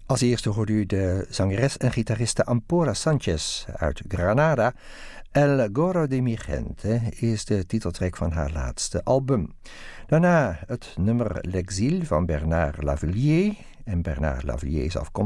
Als eerste hoort u de zangeres en gitariste Ampora Sanchez uit Granada. El Gorro de mi Gente is de titeltrack van haar laatste album. Daarna het nummer L'Exil van Bernard Lavilliers. En Bernard Lavilliers is afkomstig